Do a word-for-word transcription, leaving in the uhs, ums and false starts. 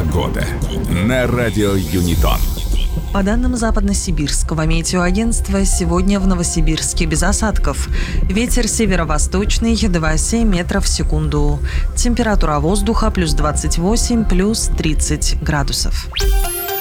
Погода на радио Юнитон. По данным Западно-Сибирского метеоагентства, сегодня в Новосибирске без осадков. Ветер северо-восточный два целых семь десятых метров в секунду. Температура воздуха плюс двадцать восемь, плюс тридцать градусов.